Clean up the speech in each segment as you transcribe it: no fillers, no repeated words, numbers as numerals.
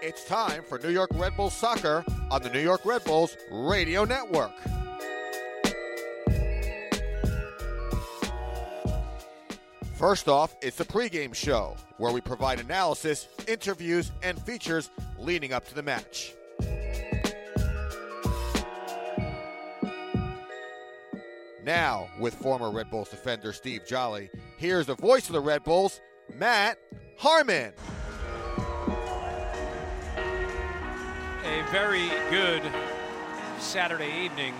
It's time for New York Red Bulls soccer on the New York Red Bulls Radio Network. First off, it's the pregame show, where we provide analysis, interviews, and features leading up to the match. Now, with former Red Bulls defender Steve Jolly, here's the voice of the Red Bulls, Matt Harmon. A very good Saturday evening.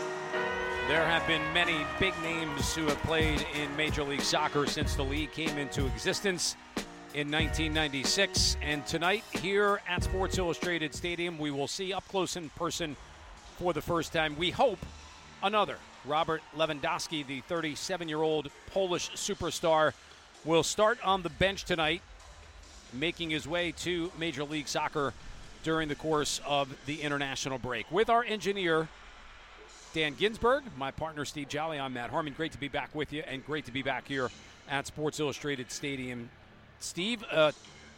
There have been many big names who have played in Major League Soccer since the league came into existence in 1996. And tonight here at Sports Illustrated Stadium, we will see up close in person for the first time, we hope, another. Robert Lewandowski, the 37-year-old Polish superstar, will start on the bench tonight, making his way to Major League Soccer during the course of the international break. With our engineer, Dan Ginsberg, my partner, Steve Jolly, I'm Matt Harmon. Great to be back with you, and great to be back here at Sports Illustrated Stadium. Steve, a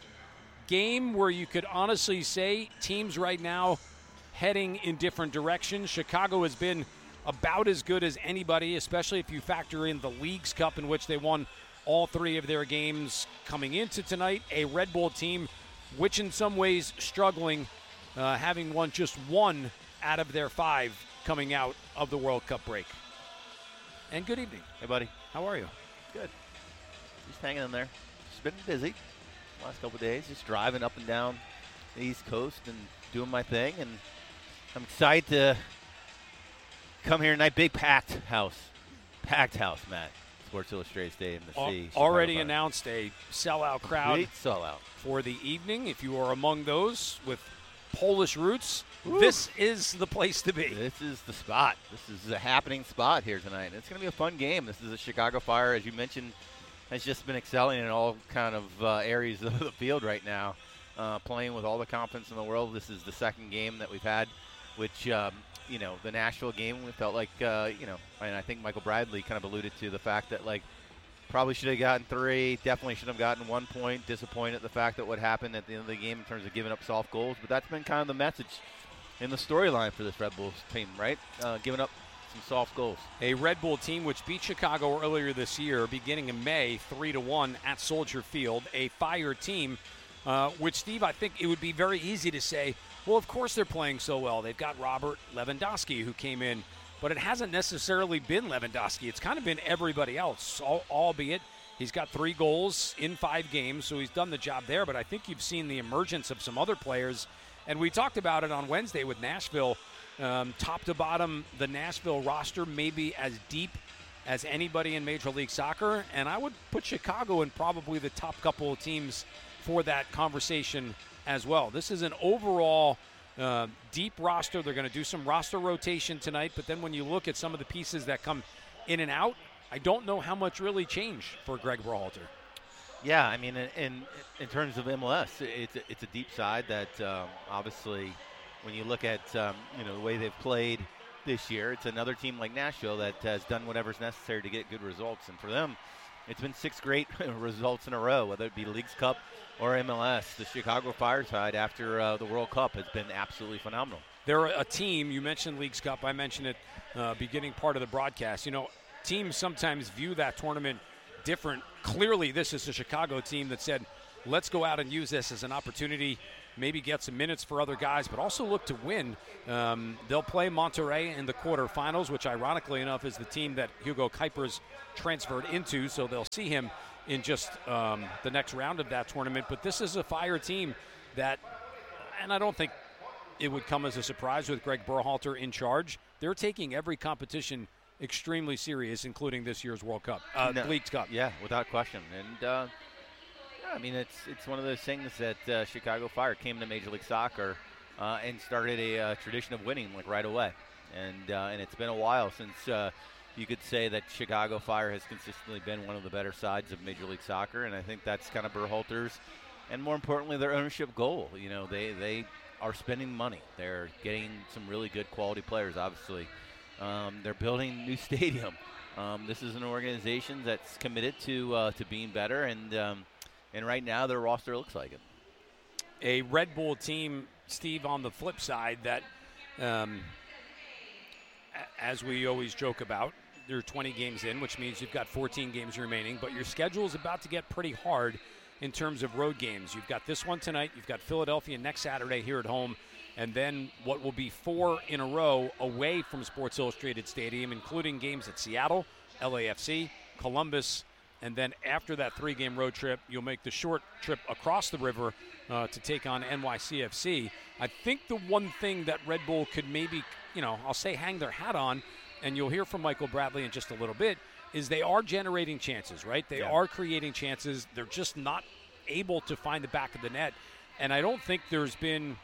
game where you could honestly say teams right now heading in different directions. Chicago has been about as good as anybody, especially if you factor in the Leagues Cup, in which they won all three of their games coming into tonight. A Red Bull team which in some ways struggling, having won just one out of their five coming out of the World Cup break. And good evening. Hey, buddy. How are you? Good. Just hanging in there. Just been busy last couple of days, just driving up and down the East Coast and doing my thing. And I'm excited to come here tonight. Big packed house. Packed house, Matt. Sports Illustrated Stadium to see. Already announced a sellout crowd. Great sellout. For the evening. If you are among those with Polish roots, Woo. This is the place to be. This is the spot. This is a happening spot here tonight. It's going to be a fun game. This is a Chicago Fire, as you mentioned, has just been excelling in all kind of areas of the field right now, playing with all the confidence in the world. This is the second game that we've had, which, the Nashville game, we felt like, and I think Michael Bradley kind of alluded to the fact that, probably should have gotten 3, definitely should have gotten 1 point. Disappointed at the fact that what happened at the end of the game in terms of giving up soft goals. But that's been kind of the message in the storyline for this Red Bulls team, right? Giving up some soft goals. A Red Bull team which beat Chicago earlier this year, beginning in May, 3-1 at Soldier Field. A Fire team, which, Steve, I think it would be very easy to say, well, of course they're playing so well. They've got Robert Lewandowski, who came in. But it hasn't necessarily been Lewandowski. It's kind of been everybody else, albeit he's got 3 goals in 5 games, so he's done the job there. But I think you've seen the emergence of some other players. And we talked about it on Wednesday with Nashville. Top to bottom, the Nashville roster may be as deep as anybody in Major League Soccer. And I would put Chicago in probably the top couple of teams for that conversation as well. This is an overall deep roster. They're going to do some roster rotation tonight, but then when you look at some of the pieces that come in and out, I don't know how much really changed for Greg Berhalter. Yeah, I mean, in terms of MLS, it's a deep side that obviously, when you look at the way they've played this year, it's another team like Nashville that has done whatever's necessary to get good results, and for them, it's been 6 great results in a row, whether it be Leagues Cup or MLS. The Chicago Fire side after the World Cup has been absolutely phenomenal. They're a team, you mentioned Leagues Cup, I mentioned it beginning part of the broadcast. Teams sometimes view that tournament different. Clearly, this is a Chicago team that said, let's go out and use this as an opportunity, maybe get some minutes for other guys, but also look to win. They'll play Monterrey in the quarterfinals, which ironically enough is the team that Hugo Kuipers transferred into, so they'll see him in just the next round of that tournament. But this is a Fire team that, and I don't think it would come as a surprise with Greg Berhalter in charge, they're taking every competition extremely serious, including this year's World Cup, Leagues Cup. Yeah, without question. And I mean, it's one of those things that Chicago Fire came to Major League Soccer and started a tradition of winning right away. And it's been a while since you could say that Chicago Fire has consistently been one of the better sides of Major League Soccer, and I think that's kind of Berhalter's, and more importantly, their ownership goal. They are spending money. They're getting some really good quality players, obviously. They're building a new stadium. This is an organization that's committed to being better, and right now their roster looks like it. a Red Bull team, Steve, on the flip side that, as we always joke about, they're 20 games in, which means you've got 14 games remaining, but your schedule is about to get pretty hard in terms of road games. You've got this one tonight, you've got Philadelphia next Saturday here at home, and then what will be 4 in a row away from Sports Illustrated Stadium, including games at Seattle, LAFC, Columbus, and then after that 3-game road trip, you'll make the short trip across the river to take on NYCFC. I think the one thing that Red Bull could maybe, I'll say hang their hat on, and you'll hear from Michael Bradley in just a little bit, is they are generating chances, right? They are creating chances. They're just not able to find the back of the net. And I don't think there's been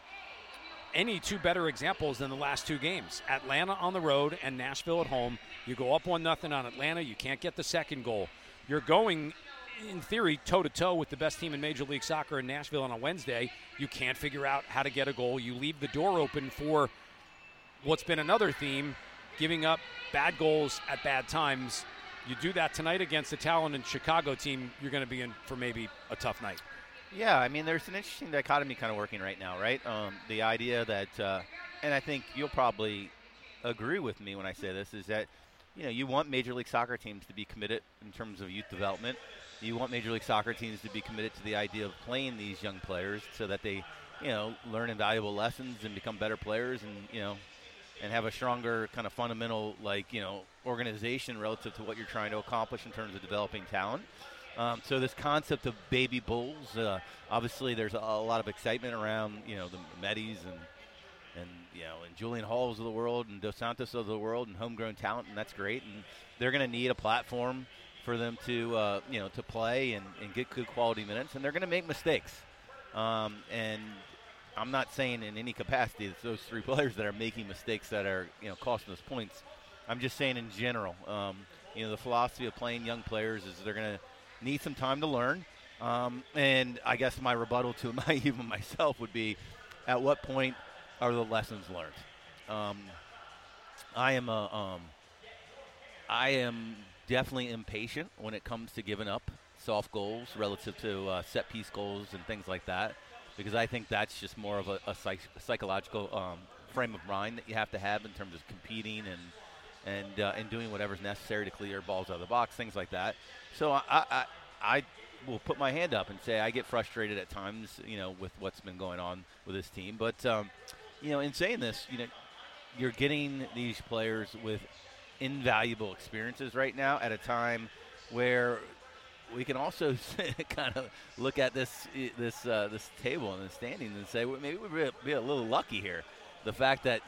any two better examples than the last 2 games. Atlanta on the road and Nashville at home. You go up 1-0 on Atlanta. You can't get the second goal. You're going, in theory, toe-to-toe with the best team in Major League Soccer in Nashville on a Wednesday. You can't figure out how to get a goal. You leave the door open for what's been another theme, giving up bad goals at bad times. You do that tonight against the talented Chicago team, you're going to be in for maybe a tough night. Yeah, I mean, there's an interesting dichotomy kind of working right now, right? The idea that, and I think you'll probably agree with me when I say this, is that, you want Major League Soccer teams to be committed in terms of youth development. You want Major League Soccer teams to be committed to the idea of playing these young players so that they, learn invaluable lessons and become better players and, and have a stronger kind of fundamental, organization relative to what you're trying to accomplish in terms of developing talent. So this concept of baby bulls, obviously there's a lot of excitement around, the Medis and Julian Halls of the world and Dos Santos of the world and homegrown talent, and that's great. And they're going to need a platform for them to, to play and get good quality minutes, and they're going to make mistakes. And I'm not saying in any capacity it's those 3 players that are making mistakes that are, costing us points. I'm just saying in general, the philosophy of playing young players is they're going to need some time to learn. And I guess my rebuttal to even myself would be, at what point are the lessons learned? I am definitely impatient when it comes to giving up soft goals relative to set-piece goals and things like that, because I think that's just more of a psychological frame of mind that you have to have in terms of competing and doing whatever's necessary to clear balls out of the box, things like that. So I will put my hand up and say I get frustrated at times, with what's been going on with this team. But, in saying this, you're getting these players with invaluable experiences right now at a time where we can also kind of look at this table and the standings and say, well, maybe we'll be a little lucky here. The fact that,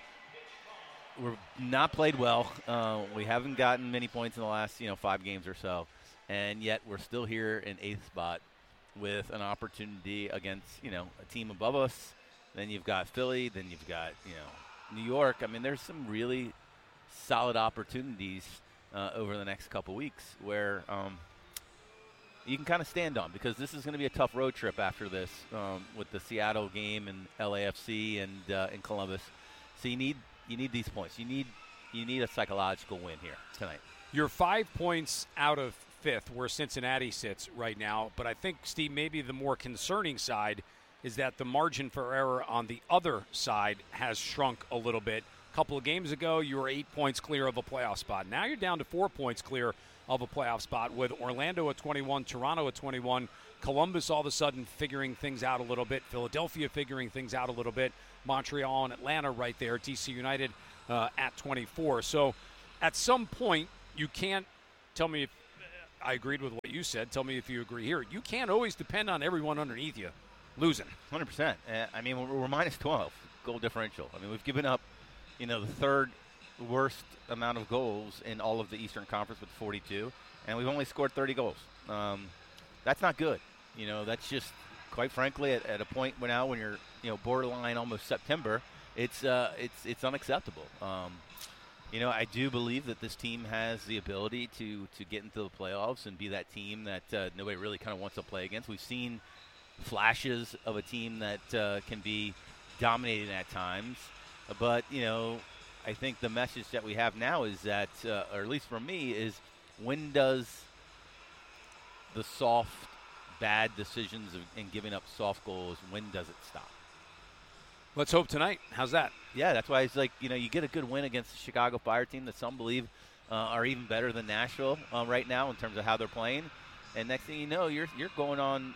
we're not played well. We haven't gotten many points in the last, 5 games or so. And yet we're still here in 8th spot with an opportunity against, a team above us. Then you've got Philly. Then you've got, New York. I mean, there's some really solid opportunities over the next couple weeks where you can kind of stand on, because this is going to be a tough road trip after this with the Seattle game and LAFC and in Columbus. So you need these points. You need a psychological win here tonight. You're 5 points out of 5th, where Cincinnati sits right now. But I think, Steve, maybe the more concerning side is that the margin for error on the other side has shrunk a little bit. A couple of games ago, you were 8 points clear of a playoff spot. Now you're down to 4 points clear of a playoff spot, with Orlando at 21, Toronto at 21, Columbus all of a sudden figuring things out a little bit, Philadelphia figuring things out a little bit, Montreal and Atlanta right there, DC United at 24. So at some point, you can't tell me if I agreed with what you said. Tell me if you agree here. You can't always depend on everyone underneath you losing. 100%. I mean, we're minus 12 goal differential. I mean, we've given up, the third worst amount of goals in all of the Eastern Conference with 42, and we've only scored 30 goals. That's not good. That's just, quite frankly, at a point now when you're, borderline almost September, it's unacceptable. I do believe that this team has the ability to get into the playoffs and be that team that nobody really kind of wants to play against. We've seen flashes of a team that can be dominating at times, but I think the message that we have now is that, or at least for me, is when does the soft bad decisions and giving up soft goals, when does it stop? Let's hope tonight. How's that? Yeah, that's why it's like, you get a good win against the Chicago Fire team that some believe are even better than Nashville right now in terms of how they're playing. And next thing you know, you're going on,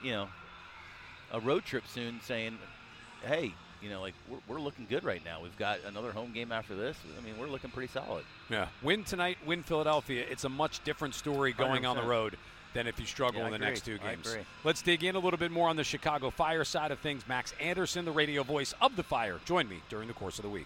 a road trip soon saying, hey, we're looking good right now. We've got another home game after this. I mean, we're looking pretty solid. Yeah. Win tonight, win Philadelphia. It's a much different story going 100%. on the road than if you struggle in the next two I games. agree. Let's dig in a little bit more on the Chicago Fire side of things. Max Anderson, the radio voice of the Fire, joined me during the course of the week.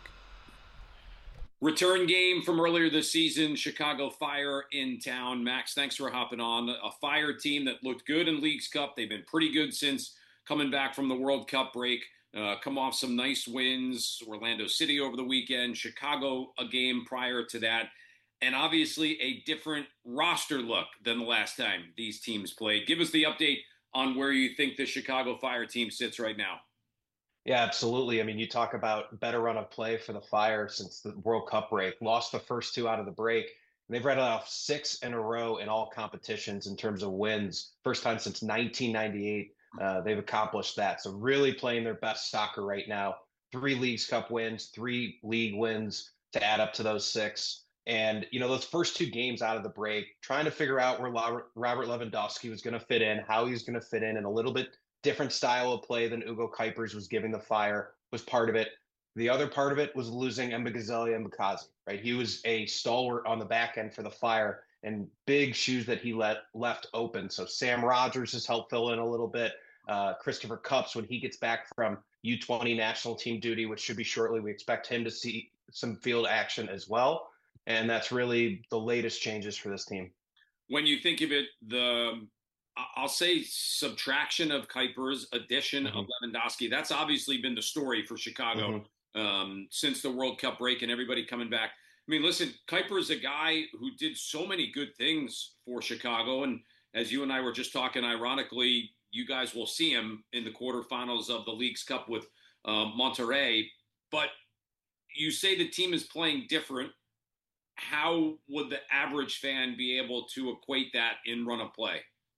Return game from earlier this season, Chicago Fire in town. Max, thanks for hopping on. A Fire team that looked good in Leagues Cup. They've been pretty good since coming back from the World Cup break. Come off some nice wins. Orlando City over the weekend. Chicago a game prior to that. And obviously a different roster look than the last time these teams played. Give us the update on where you think the Chicago Fire team sits right now. Yeah, absolutely. I mean, you talk about better run of play for the Fire since the World Cup break. Lost the first two out of the break. They've rattled off 6 in a row in all competitions in terms of wins. First time since 1998 they've accomplished that. So really playing their best soccer right now. 3 Leagues Cup wins, 3 league wins to add up to those 6. And, those first 2 games out of the break, trying to figure out where Robert Lewandowski was going to fit in, how he was going to fit in a little bit different style of play than Ugo Kuipers was giving the Fire was part of it. The other part of it was losing Mbagazeli and Mbakazi, right? He was a stalwart on the back end for the Fire and big shoes that he left open. So Sam Rogers has helped fill in a little bit. Christopher Cupps, when he gets back from U20 national team duty, which should be shortly, we expect him to see some field action as well. And that's really the latest changes for this team. When you think of it, I'll say subtraction of Kuipers, addition of Lewandowski, that's obviously been the story for Chicago since the World Cup break and everybody coming back. I mean, listen, Kuiper is a guy who did so many good things for Chicago. And as you and I were just talking, ironically, you guys will see him in the quarterfinals of the Leagues Cup with Monterrey. But you say the team is playing different. How would the average fan be able to equate that in run of play?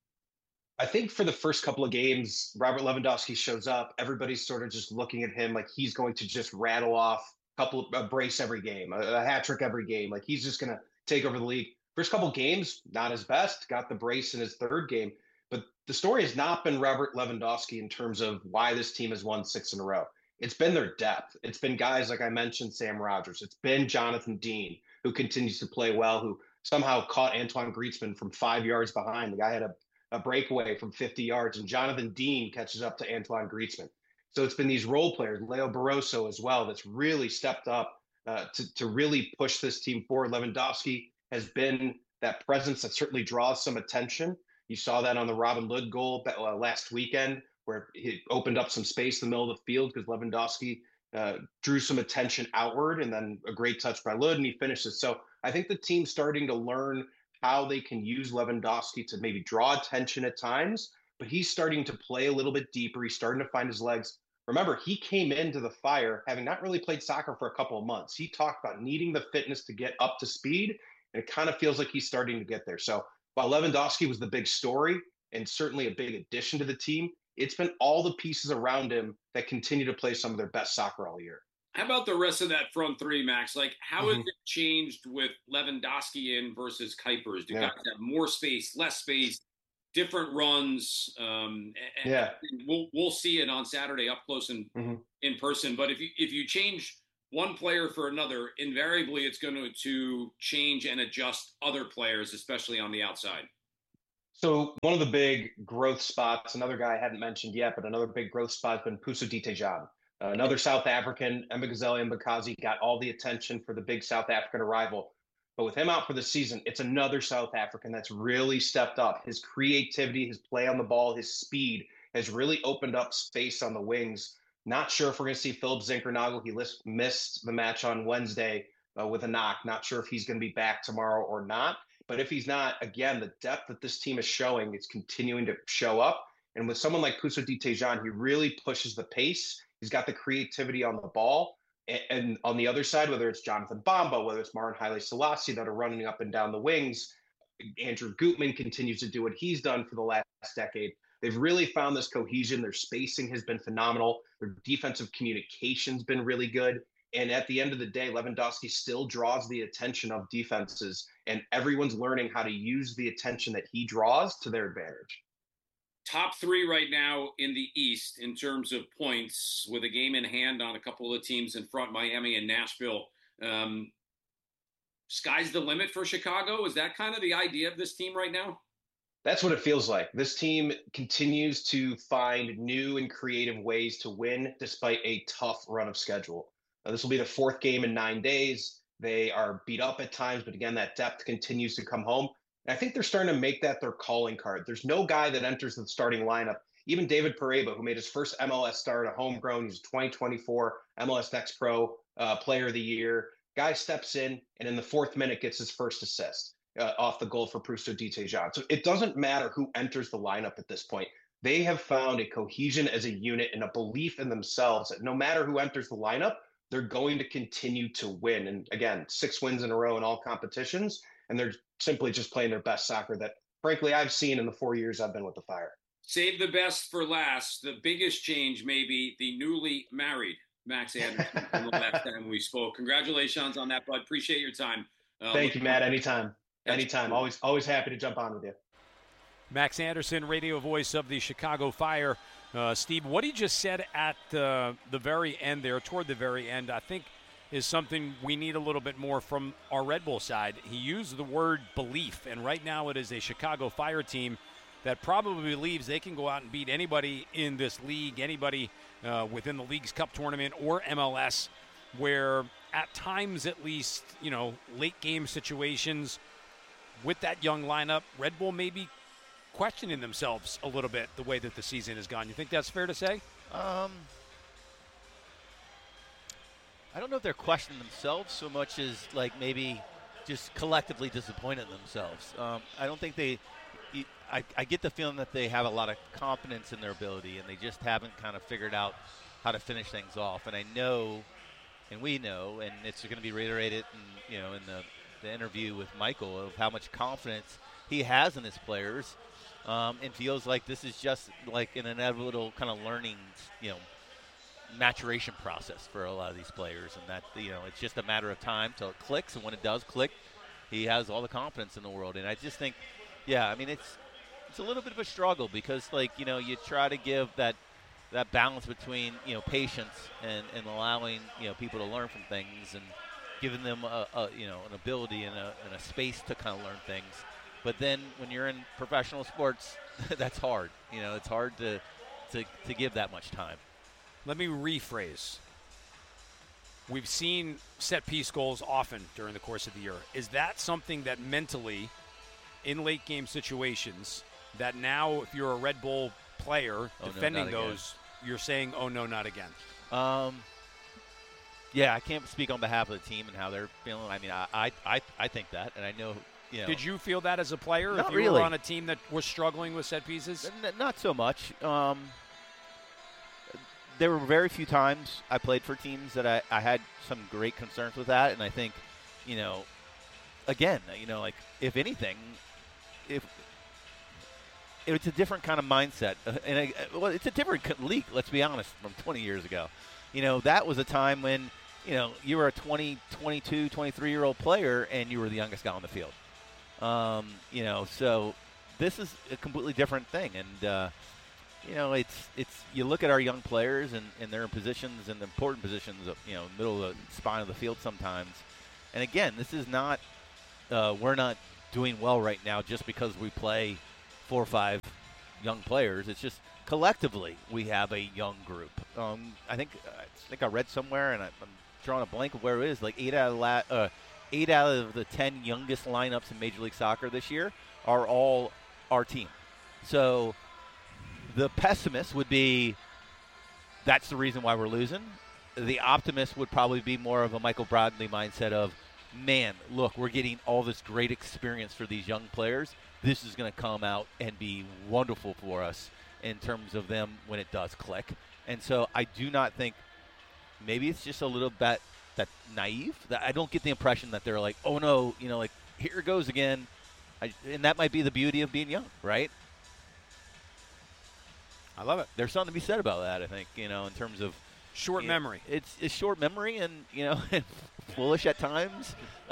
I think for the first couple of games, Robert Lewandowski shows up. Everybody's sort of just looking at him like he's going to just rattle off a brace every game, a hat trick every game. Like he's just going to take over the league. First couple games, not his best. Got the brace in his third game. But the story has not been Robert Lewandowski in terms of why this team has won 6 in a row. It's been their depth. It's been guys like I mentioned, Sam Rogers. It's been Jonathan Dean, who continues to play well, who somehow caught Antoine Griezmann from 5 yards behind. The guy had a breakaway from 50 yards, and Jonathan Dean catches up to Antoine Griezmann. So it's been these role players, Leo Barroso as well, that's really stepped up to really push this team forward. Lewandowski has been that presence that certainly draws some attention. You saw that on the Robin Lod goal last weekend, where he opened up some space in the middle of the field because Lewandowski drew some attention outward, and then a great touch by Lod, and he finishes. So I think the team's starting to learn how they can use Lewandowski to maybe draw attention at times, but he's starting to play a little bit deeper. He's starting to find his legs. Remember, he came into the Fire having not really played soccer for a couple of months. He talked about needing the fitness to get up to speed, and it kind of feels like he's starting to get there. So while Lewandowski was the big story and certainly a big addition to the team, it's been all the pieces around him that continue to play some of their best soccer all year. How about the rest of that front three, Max? Like, how has it changed with Lewandowski in versus Kuipers? Do guys have more space, less space, different runs? And we'll see it on Saturday up close and in person. But if you change one player for another, invariably it's going to change and adjust other players, especially on the outside. So one of the big growth spots, another guy I hadn't mentioned yet, but another big growth spot has been Pusodite Tejan. Another South African, Mbagazeli and Mbakazi, got all the attention for the big South African arrival. But with him out for the season, it's another South African that's really stepped up. His creativity, his play on the ball, his speed has really opened up space on the wings. Not sure if we're going to see Philip Zinkernagel. He missed the match on Wednesday with a knock. Not sure if he's going to be back tomorrow or not. But if he's not, again, the depth that this team is showing, it's continuing to show up. And with someone like Pusodite Tejan, he really pushes the pace. He's got the creativity on the ball. And on the other side, whether it's Jonathan Bamba, whether it's Marin Haile Selassie that are running up and down the wings, Andrew Gutman continues to do what he's done for the last decade. They've really found this cohesion. Their spacing has been phenomenal. Their defensive communication's been really good. And at the end of the day, Lewandowski still draws the attention of defenses, and everyone's learning how to use the attention that he draws to their advantage. Top three right now in the East in terms of points, with a game in hand on a couple of the teams in front, Miami and Nashville. Sky's the limit for Chicago. Is that kind of the idea of this team right now? That's what it feels like. This team continues to find new and creative ways to win despite a tough run of schedule. This will be the fourth game in 9 days. They are beat up at times, but again, that depth continues to come home. And I think they're starting to make that their calling card. There's no guy that enters the starting lineup. Even David Pareba, who made his first MLS start, a homegrown, he's a 2024 MLS Next Pro Player of the Year. Guy steps in, and in the fourth minute gets his first assist off the goal for Prusto Ditejan. So it doesn't matter who enters the lineup at this point. They have found a cohesion as a unit and a belief in themselves that no matter who enters the lineup, they're going to continue to win. And again, 6 wins in a row in all competitions. And they're simply just playing their best soccer that, frankly, I've seen in the 4 years I've been with the Fire. Save the best for last. The biggest change may be the newly married Max Anderson from the last time we spoke. Congratulations on that, bud. Appreciate your time. Thank you, Matt. Anytime. Anytime. Always happy to jump on with you. Max Anderson, radio voice of the Chicago Fire. Steve, what he just said at the very end there, toward the very end, I think is something we need a little bit more from our Red Bull side. He used the word belief, and right now it is a Chicago Fire team that probably believes they can go out and beat anybody in this league, anybody within the League's Cup tournament or MLS, where at times at least, late game situations with that young lineup, Red Bull may be questioning themselves a little bit the way that the season has gone. You think that's fair to say? I don't know if they're questioning themselves so much as like maybe just collectively disappointed in themselves. I don't think I get the feeling that they have a lot of confidence in their ability, and they just haven't kind of figured out how to finish things off. And I know, and we know, and it's going to be reiterated in the interview with Michael, of how much confidence he has in his players. And feels like this is just like an inevitable kind of learning, maturation process for a lot of these players, and that it's just a matter of time till it clicks. And when it does click, he has all the confidence in the world. And I just think, it's a little bit of a struggle because you try to give that balance between patience and allowing people to learn from things and giving them an ability and a space to kind of learn things. But then when you're in professional sports, that's hard. It's hard to give that much time. Let me rephrase. We've seen set-piece goals often during the course of the year. Is that something that mentally, in late-game situations, that now if you're a Red Bull player defending those, you're saying, oh, no, not again? Yeah, I can't speak on behalf of the team and how they're feeling. I mean, I think that, and I know – Did you feel that as a player? Not if you really. were on a team that was struggling with set pieces? Not so much. There were very few times I played for teams that I had some great concerns with that, and I think, again, like if anything, if it's a different kind of mindset, and it's a different league. Let's be honest, from 20 years ago, that was a time when you were a 20, 22, 23-year-old player, and you were the youngest guy on the field. So this is a completely different thing. And, it's you look at our young players and they're in positions and important positions, middle of the spine of the field sometimes. And again, this is not, we're not doing well right now just because we play 4 or 5 young players. It's just collectively we have a young group. I think I read somewhere, and I'm drawing a blank of where it is, like 8 out of the 10 youngest lineups in Major League Soccer this year are all our team. So the pessimist would be that's the reason why we're losing. The optimist would probably be more of a Michael Bradley mindset of, man, look, we're getting all this great experience for these young players. This is going to come out and be wonderful for us in terms of them when it does click. And so I do not think, maybe it's just a little bit that naive. That I don't get the impression that they're like, oh no, like here it goes again. And that might be the beauty of being young, right? I love it. There's something to be said about that, I think, in terms of short memory. It's short memory and, foolish at times.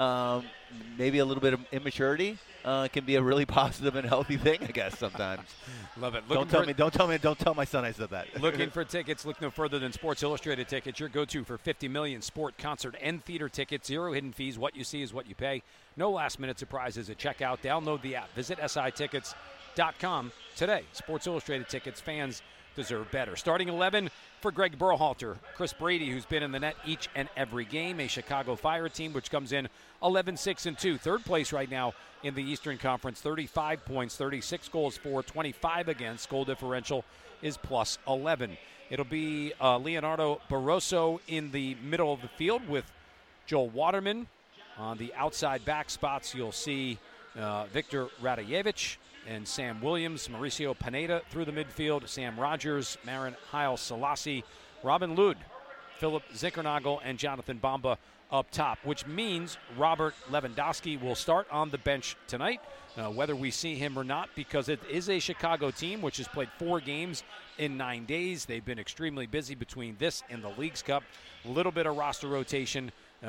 Maybe a little bit of immaturity can be a really positive and healthy thing, I guess, sometimes. Love it. Don't tell my son I said that. Looking for tickets? Look no further than Sports Illustrated Tickets, your go-to for 50 million sport, concert, and theater tickets. 0 hidden fees. What you see is what you pay. No last-minute surprises at checkout. Download the app. Visit sitickets.com today. Sports Illustrated Tickets. Fans deserve better. Starting 11 for Greg Berhalter. Chris Brady, who's been in the net each and every game. A Chicago Fire team which comes in 11-6-2. Third place right now in the Eastern Conference. 35 points, 36 goals for, 25 against. Goal differential is plus 11. It'll be Leonardo Barroso in the middle of the field with Joel Waterman. On the outside back spots, you'll see Victor Radajevich and Sam Williams, Mauricio Pineda through the midfield, Sam Rogers, Marin Haile-Selassie, Robin Lod, Philip Zinkernagel, and Jonathan Bamba up top, which means Robert Lewandowski will start on the bench tonight, whether we see him or not, because it is a Chicago team which has played 4 games in 9 days. They've been extremely busy between this and the Leagues Cup. A little bit of roster rotation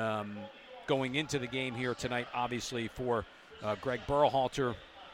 going into the game here tonight, obviously, for Greg Berhalter.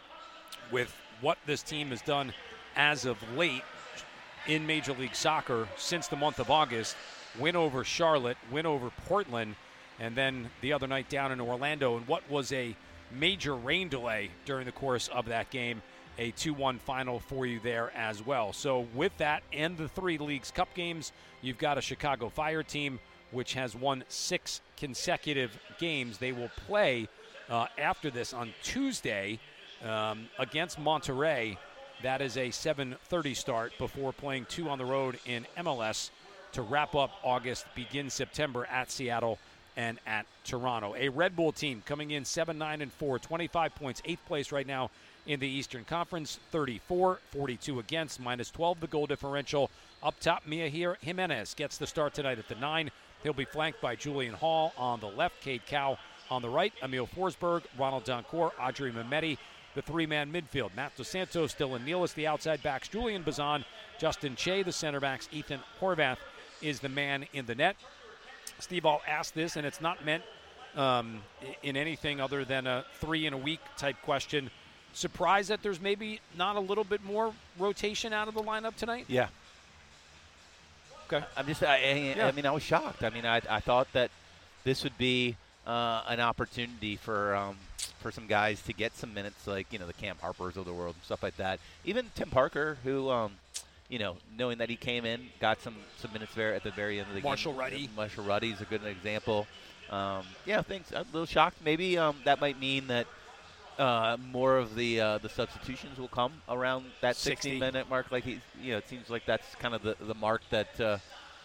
With what this team has done as of late in Major League Soccer since the month of August, win over Charlotte, win over Portland, and then the other night down in Orlando, and what was a major rain delay during the course of that game, a 2-1 final for you there as well. So with that and the 3 Leagues Cup games, you've got a Chicago Fire team which has won 6 consecutive games. They will play after this on Tuesday against Monterrey. That is a 7:30 start before playing 2 on the road in MLS to wrap up August, begin September at Seattle and at Toronto. A Red Bull team coming in 7-9-4, 25 points, 8th place right now in the Eastern Conference, 34, 42 against, minus 12 the goal differential. Up top, Mihir Jimenez gets the start tonight at the 9. He'll be flanked by Julian Hall on the left, Cade Cow on the right, Emil Forsberg, Ronald Doncourt, Audrey Mehmeti, the 3-man midfield. Matt Dos Santos, Dylan Nealis, the outside backs, Julian Bazan, Justin Che, the center backs, Ethan Horvath is the man in the net. Steve, I'll ask this, and it's not meant in anything other than a 3-in-a-week type question. Surprised that there's maybe not a little bit more rotation out of the lineup tonight? Yeah. Okay. I mean, I was shocked. I mean, I thought that this would be an opportunity for some guys to get some minutes, like, the Cam Harpers of the world and stuff like that. Even Tim Parker, who, knowing that he came in, got some minutes there at the very end of the Marshall game. Ruddy. Marshall Ruddy is a good example. Things a little shocked. Maybe that might mean that more of the substitutions will come around that 60-minute mark. Like it seems like that's kind of the mark that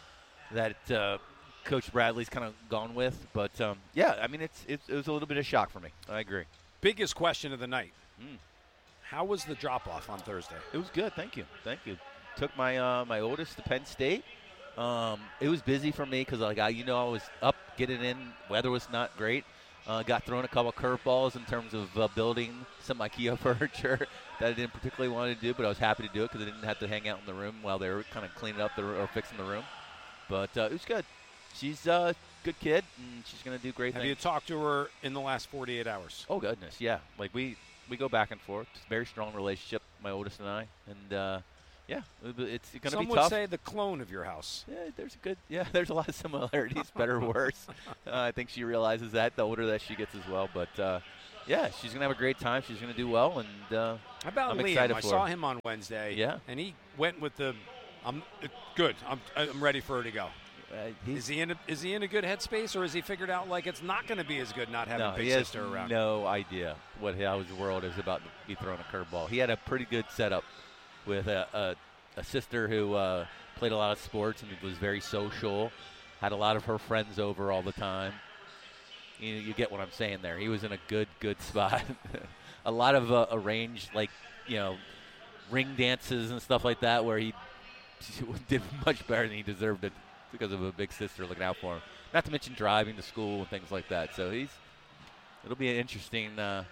Coach Bradley's kind of gone with. But I mean it was a little bit of shock for me. I agree. Biggest question of the night. How was the drop off on Thursday? It was good. Thank you. Took my my oldest to Penn State. It was busy for me because I was up getting in. Weather was not great. Got thrown a couple curveballs in terms of building some IKEA furniture that I didn't particularly want to do, but I was happy to do it because I didn't have to hang out in the room while they were kind of cleaning up or fixing the room. But it was good. She's a good kid, and she's going to do great things. Have you talked to her in the last 48 hours? Oh, goodness, yeah. Like, we go back and forth. It's a very strong relationship, my oldest and I. And, it's going to be tough. Some would say the clone of your house. Yeah, there's a lot of similarities, better or worse. I think she realizes that the older that she gets as well. But, she's going to have a great time. She's going to do well, and How about I'm Liam? excited I for saw her. him on Wednesday. Yeah. And he went with the good. I'm ready for her to go. Is he in a good headspace, or has he figured out like it's not going to be as good not having big sister around? No idea how his world is about to be throwing a curveball. He had a pretty good setup with a sister who played a lot of sports and was very social, had a lot of her friends over all the time. You get what I'm saying there. He was in a good spot. A lot of arranged, ring dances and stuff like that where he did much better than he deserved it because of a big sister looking out for him. Not to mention driving to school and things like that. So it'll be an interesting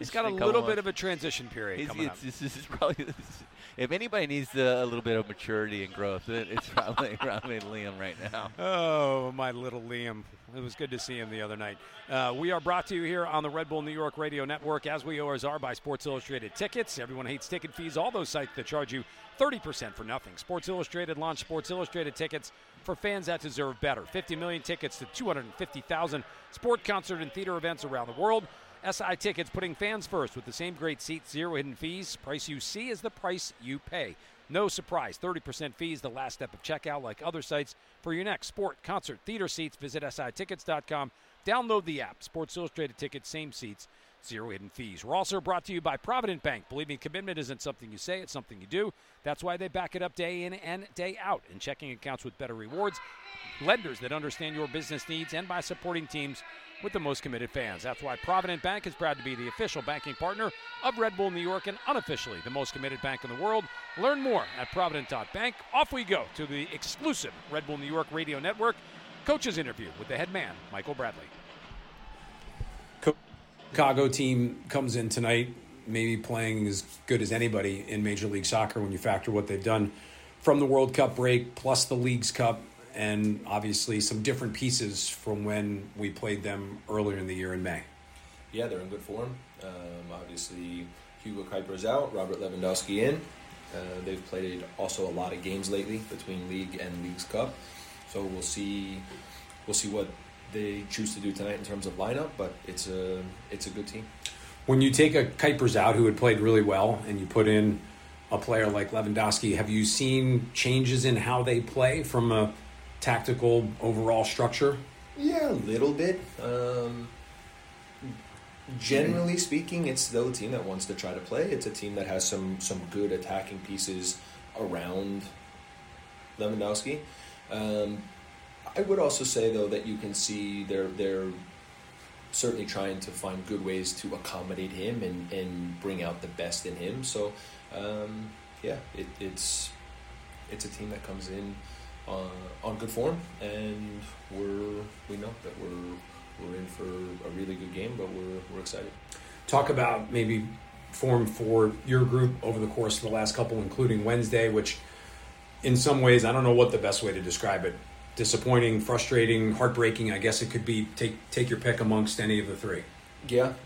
He's got a little bit of a transition period coming up. This is probably, if anybody needs a little bit of maturity and growth, it's probably Liam right now. Oh, my little Liam. It was good to see him the other night. We are brought to you here on the Red Bull New York Radio Network, as we always are, by Sports Illustrated Tickets. Everyone hates ticket fees. All those sites that charge you 30% for nothing. Sports Illustrated launched Sports Illustrated Tickets for fans that deserve better. 50 million tickets to 250,000 sport, concert, and theater events around the world. SI Tickets, putting fans first with the same great seats, zero hidden fees. Price you see is the price you pay. No surprise, 30% fees, the last step of checkout, like other sites. For your next sport, concert, theater seats, visit SITickets.com. Download the app. Sports Illustrated Tickets, same seats, zero hidden fees. We're also brought to you by Provident Bank. Believing commitment isn't something you say, it's something you do. That's why they back it up day in and day out in checking accounts with better rewards, lenders that understand your business needs, and by supporting teams with the most committed fans. That's why Provident Bank is proud to be the official banking partner of Red Bull New York and unofficially the most committed bank in the world. Learn more at Provident.bank. Off we go to the exclusive Red Bull New York Radio Network coaches interview with the head man, Michael Bradley. Chicago team comes in tonight, maybe playing as good as anybody in Major League Soccer when you factor what they've done from the World Cup break, plus the Leagues Cup, and obviously some different pieces from when we played them earlier in the year in May. Yeah, they're in good form. Obviously, Hugo Kuiper's out, Robert Lewandowski in. They've played also a lot of games lately between League and Leagues Cup. So we'll see what they choose to do tonight in terms of lineup, but it's a good team. When you take a Kuipers out who had played really well and you put in a player like Lewandowski, have you seen changes in how they play from a tactical overall structure? Yeah, a little bit. Generally speaking, it's still a team that wants to try to play. It's a team that has some good attacking pieces around Lewandowski. I would also say, though, that you can see they're certainly trying to find good ways to accommodate him and bring out the best in him. So, it's a team that comes in on good form, and we know that we're in for a really good game, but we're excited. Talk about maybe form for your group over the course of the last couple, including Wednesday, which in some ways, I don't know what the best way to describe it. Disappointing, frustrating, heartbreaking. I guess it could be take your pick amongst any of the three. Yeah,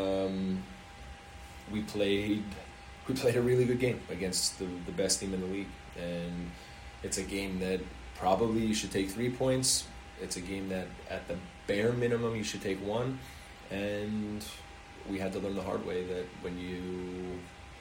we played a really good game against the best team in the league, and it's a game that probably you should take 3 points. It's a game that at the bare minimum you should take 1, and we had to learn the hard way that when you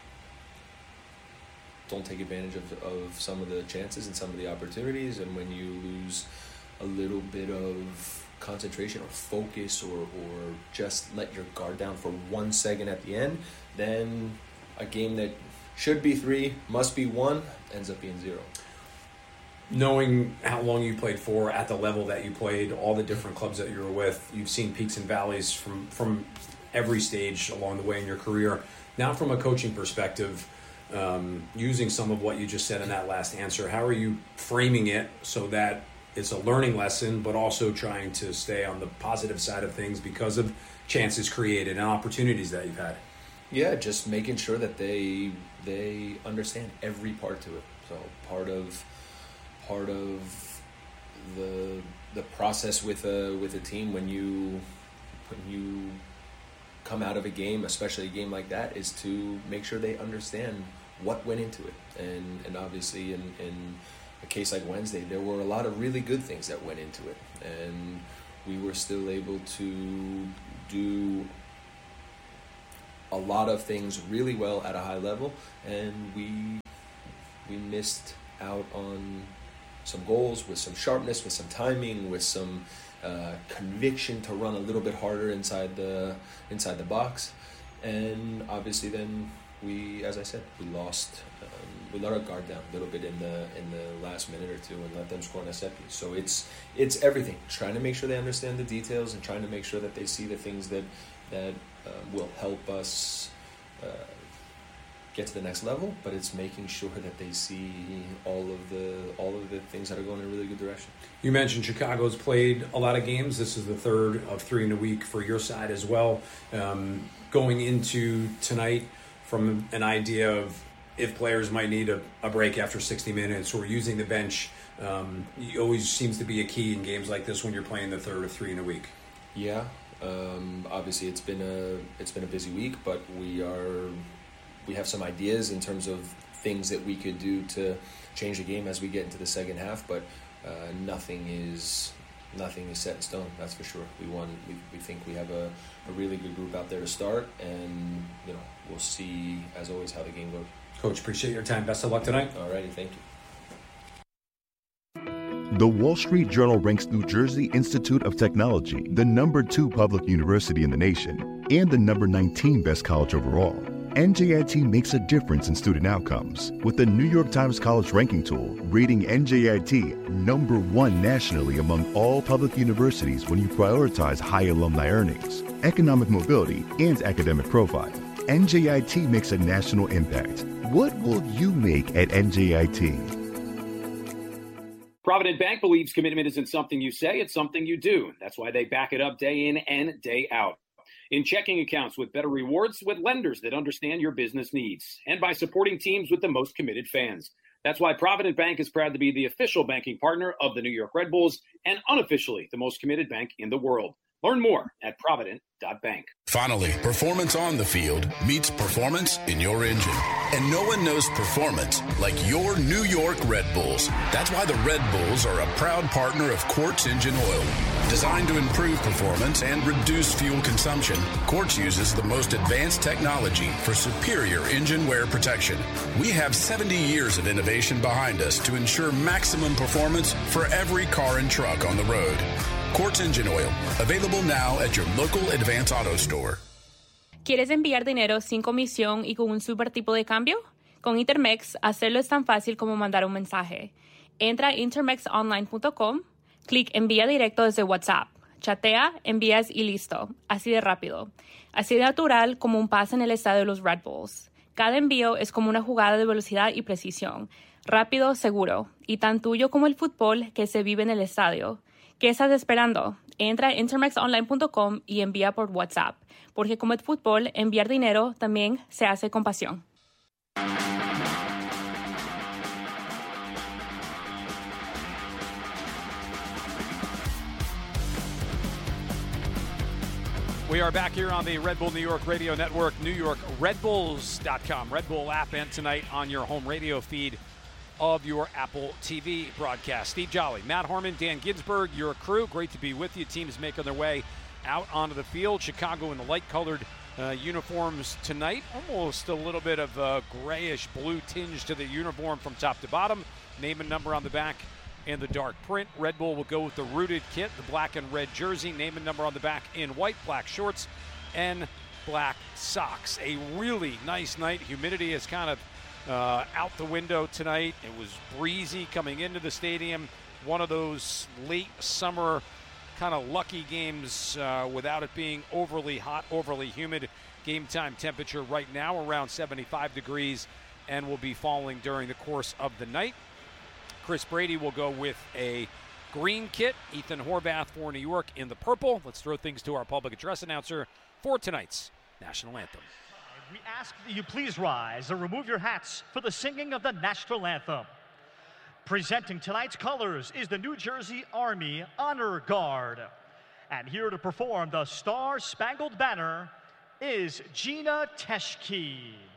don't take advantage of some of the chances and some of the opportunities, and when you lose a little bit of concentration or focus or just let your guard down for 1 second at the end, then a game that should be 3, must be 1, ends up being 0. Knowing how long you played for at the level that you played, all the different clubs that you were with, you've seen peaks and valleys from every stage along the way in your career. Now from a coaching perspective, using some of what you just said in that last answer, how are you framing it so that it's a learning lesson, but also trying to stay on the positive side of things because of chances created and opportunities that you've had? Yeah, just making sure that they understand every part to it. So part of the process with a team when you come out of a game, especially a game like that, is to make sure they understand what went into it. And obviously in a case like Wednesday, there were a lot of really good things that went into it, and we were still able to do a lot of things really well at a high level, and we missed out on some goals with some sharpness, with some timing, with some conviction to run a little bit harder inside the box. And obviously then we, as I said, we let our guard down a little bit in the last minute or two and let them score on a set piece. So it's everything, trying to make sure they understand the details and trying to make sure that they see the things that will help us get to the next level, but it's making sure that they see all of the things that are going in a really good direction. You mentioned Chicago's played a lot of games. This is the third of 3 in a week for your side as well. Going into tonight from an idea of if players might need a break after 60 minutes or using the bench, it always seems to be a key in games like this when you're playing the third of 3 in a week. Yeah, obviously it's been a busy week, but we have some ideas in terms of things that we could do to change the game as we get into the second half, but nothing is set in stone, that's for sure. We think we have a really good group out there to start, and we'll see, as always, how the game goes. Coach, appreciate your time. Best of luck tonight. All righty, thank you. The Wall Street Journal ranks New Jersey Institute of Technology the #2 public university in the nation and the #19 best college overall. NJIT makes a difference in student outcomes with the New York Times College Ranking Tool rating NJIT #1 nationally among all public universities when you prioritize high alumni earnings, economic mobility, and academic profile. NJIT makes a national impact. What will you make at NJIT? Provident Bank believes commitment isn't something you say, it's something you do. That's why they back it up day in and day out. In checking accounts with better rewards, with lenders that understand your business needs, and by supporting teams with the most committed fans. That's why Provident Bank is proud to be the official banking partner of the New York Red Bulls and unofficially the most committed bank in the world. Learn more at provident.bank. Finally, performance on the field meets performance in your engine. And no one knows performance like your New York Red Bulls. That's why the Red Bulls are a proud partner of Quartz Engine Oil. Designed to improve performance and reduce fuel consumption, Quartz uses the most advanced technology for superior engine wear protection. We have 70 years of innovation behind us to ensure maximum performance for every car and truck on the road. Quartz Engine Oil, available now at your local Advance Auto Store. ¿Quieres enviar dinero sin comisión y con un super tipo de cambio? Con Intermex, hacerlo es tan fácil como mandar un mensaje. Entra a intermexonline.com, clic envía directo desde WhatsApp, chatea, envías y listo. Así de rápido. Así de natural como un pase en el estadio de los Red Bulls. Cada envío es como una jugada de velocidad y precisión. Rápido, seguro. Y tan tuyo como el fútbol que se vive en el estadio. ¿Qué estás esperando? Entra a intermexonline.com y envía por WhatsApp, porque como el fútbol, enviar dinero también se hace con pasión. We are back here on the Red Bull New York Radio Network, NewYorkRedBulls.com, Red Bull app, and tonight on your home radio feed of your Apple TV broadcast. Steve Jolly, Matt Harmon, Dan Ginsberg, your crew. Great to be with you. Teams making their way out onto the field. Chicago in the light-colored uniforms tonight. Almost a little bit of a grayish blue tinge to the uniform from top to bottom. Name and number on the back and the dark print. Red Bull will go with the rooted kit, the black and red jersey. Name and number on the back in white, black shorts, and black socks. A really nice night. Humidity is kind of out the window tonight. It was breezy coming into the stadium. One of those late summer kind of lucky games without it being overly hot, overly humid. Game time temperature right now around 75 degrees and will be falling during the course of the night. Chris Brady will go with a green kit. Ethan Horvath for New York in the purple. Let's throw things to our public address announcer for tonight's national anthem. We ask that you please rise and remove your hats for the singing of the national anthem. Presenting tonight's colors is the New Jersey Army Honor Guard. And here to perform the Star-Spangled Banner is Gina Teschke.